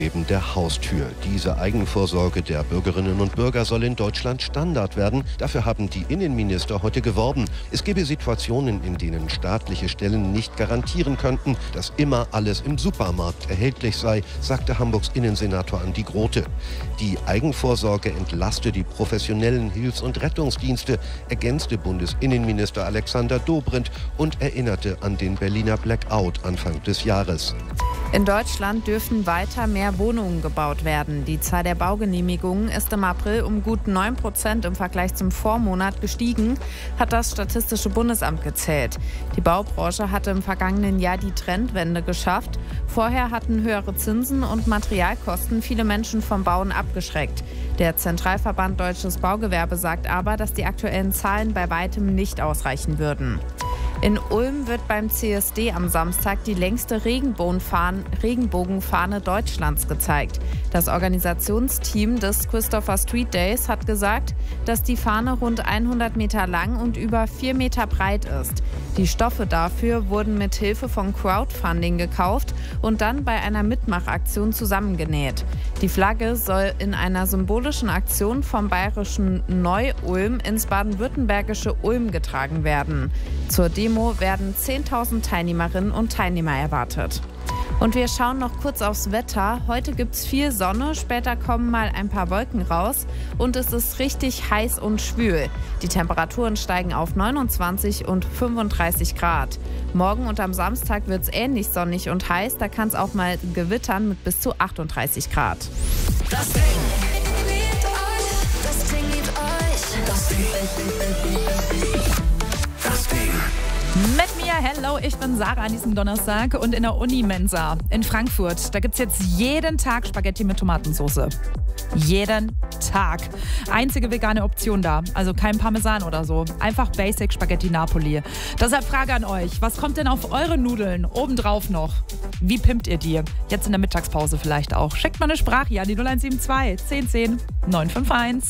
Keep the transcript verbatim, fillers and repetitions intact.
Neben der Haustür. Diese Eigenvorsorge der Bürgerinnen und Bürger soll in Deutschland Standard werden. Dafür haben die Innenminister heute geworben. Es gebe Situationen, in denen staatliche Stellen nicht garantieren könnten, dass immer alles im Supermarkt erhältlich sei, sagte Hamburgs Innensenator Andi Grote. Die Eigenvorsorge entlaste die professionellen Hilfs- und Rettungsdienste, ergänzte Bundesinnenminister Alexander Dobrindt und erinnerte an den Berliner Blackout Anfang des Jahres. In Deutschland dürfen weiter mehr Wohnungen gebaut werden. Die Zahl der Baugenehmigungen ist im April um gut neun Prozent im Vergleich zum Vormonat gestiegen, hat das Statistische Bundesamt gezählt. Die Baubranche hatte im vergangenen Jahr die Trendwende geschafft. Vorher hatten höhere Zinsen und Materialkosten viele Menschen vom Bauen abgeschreckt. Der Zentralverband Deutsches Baugewerbe sagt aber, dass die aktuellen Zahlen bei weitem nicht ausreichen würden. In Ulm wird beim C S D am Samstag die längste Regenbogenfahne Deutschlands gezeigt. Das Organisationsteam des Christopher Street Days hat gesagt, dass die Fahne rund hundert Meter lang und über vier Meter breit ist. Die Stoffe dafür wurden mit Hilfe von Crowdfunding gekauft und dann bei einer Mitmachaktion zusammengenäht. Die Flagge soll in einer symbolischen Aktion vom bayerischen Neu-Ulm ins baden-württembergische Ulm getragen werden. Zur Demo werden zehntausend Teilnehmerinnen und Teilnehmer erwartet. Und wir schauen noch kurz aufs Wetter. Heute gibt es viel Sonne, später kommen mal ein paar Wolken raus und es ist richtig heiß und schwül. Die Temperaturen steigen auf neunundzwanzig und fünfunddreißig Grad. Morgen und am Samstag wird es ähnlich sonnig und heiß, da kann es auch mal gewittern mit bis zu achtunddreißig Grad. Das Ding liebt euch, das Ding liebt euch, das Ding, das Ding. Mit mir, hello, ich bin Sarah an diesem Donnerstag und in der Unimensa in Frankfurt. Da gibt es jetzt jeden Tag Spaghetti mit Tomatensauce. Jeden Tag. Einzige vegane Option da, also kein Parmesan oder so. Einfach Basic Spaghetti Napoli. Deshalb Frage an euch, was kommt denn auf eure Nudeln obendrauf noch? Wie pimpt ihr die? Jetzt in der Mittagspause vielleicht auch. Schickt mal eine Sprache an die null eins sieben zwei, zehn zehn, neun fünf eins.